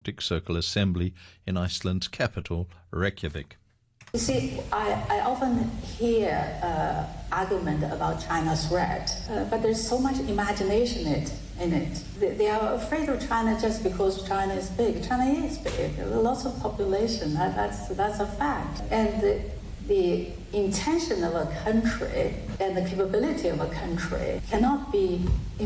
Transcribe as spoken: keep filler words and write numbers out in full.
Arctic Circle Assembly in Iceland's capital, Reykjavik. You see, I, I often hear uh, argument about China's threat, uh, but there's so much imagination in it. In it. They, they are afraid of China just because China is big. China is big. Lots of population. That, that's that's a fact. And the, the intention of a country and the capability of a country cannot be